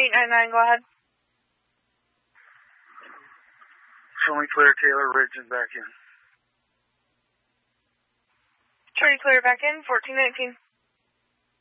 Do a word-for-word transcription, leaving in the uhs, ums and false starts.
eight nine nine, go ahead. Showing clear, Taylor Ridge and back in. Showing clear back in, fourteen nineteen.